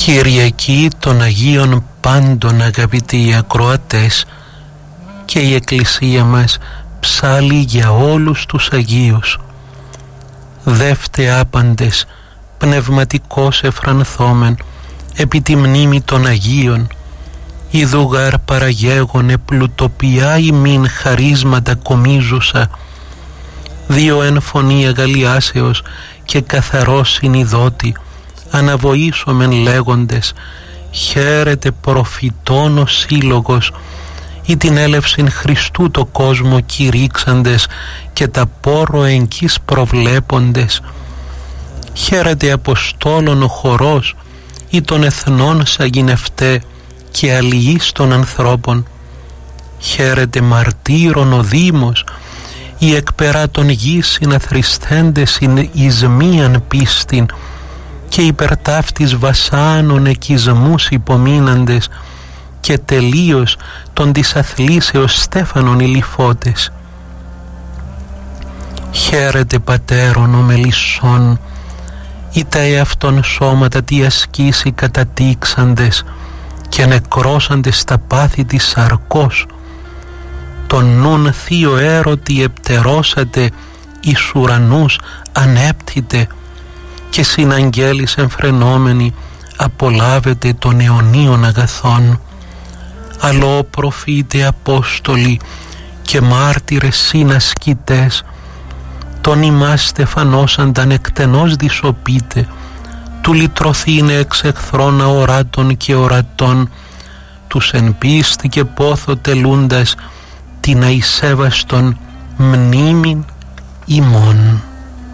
Κυριακή των Αγίων πάντων, αγαπητοί ακροατές, και η Εκκλησία μας ψάλλει για όλους τους Αγίους. Δεύτε άπαντες, πνευματικός εφρανθόμεν, επί τη μνήμη των Αγίων, ιδουγάρ παραγέγονε πλουτοπιά ημίν χαρίσματα κομίζουσα, δύο εν φωνή αγαλιάσεως και καθαρός συνειδώτη, αναβοήσομεν λέγοντες, χαίρετε προφητών ο σύλλογος, ή την έλευσιν Χριστού το κόσμο κηρύξαντες και τα πόρο εγκείς προβλέποντες, χαίρετε Αποστόλων ο χορός, ή των εθνών σαγηνευτέ και αλληλείς των ανθρώπων, χαίρετε μαρτύρων ο Δήμος, οι εκπερά των γης συναθριστέντες εις μίαν πίστην, και υπερταύτης βασάνων εκισμούς υπομείναντες, και τελείως των της αθλήσεως στέφανων οι λιφώτες. Χαίρετε πατέρων ο μελισσών, ή τα εαυτόν σώματα τι ασκήσει κατατήξαντες και νεκρώσαντες στα πάθη της σαρκός, τον νουν θείο έρωτη επτερώσατε εις ουρανούς ανέπτυτε, και συναγγέλης εμφρενόμενοι απολάβετε των αιωνίων αγαθών. Αλλό προφήτε Απόστολοι και μάρτυρες συνασκητές, τον ημάς στεφανώσανταν εκτενώς δισοπείτε, του λυτρωθήνε εξ εχθρών αοράτων και ορατών, τους εν πίστη και πόθο τελούντας την αησέβαστον μνήμην ημών.